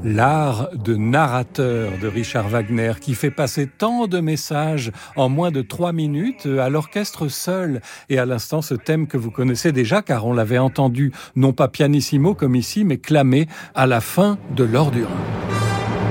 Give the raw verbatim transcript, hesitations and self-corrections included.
L'art de narrateur de Richard Wagner qui fait passer tant de messages en moins de trois minutes à l'orchestre seul. Et à l'instant, ce thème que vous connaissez déjà car on l'avait entendu non pas pianissimo comme ici, mais clamé à la fin de l'Or du Rhin.